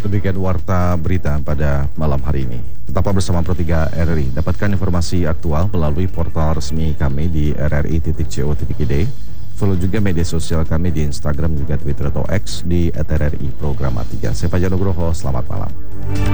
Demikian warta berita pada malam hari ini. Tetaplah bersama Pro 3 RRI. Dapatkan informasi aktual melalui portal resmi kami di rri.co.id. Follow juga media sosial kami di Instagram juga Twitter atau X di @RRI Programa 3. Saya Fajar Nugroho, selamat malam.